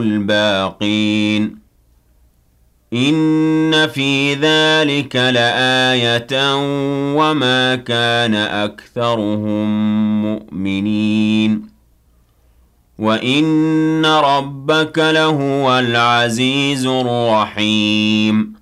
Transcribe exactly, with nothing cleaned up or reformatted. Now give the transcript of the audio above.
الباقين إن في ذلك لآية وما كان أكثرهم مؤمنين وإن ربك لهو العزيز الرحيم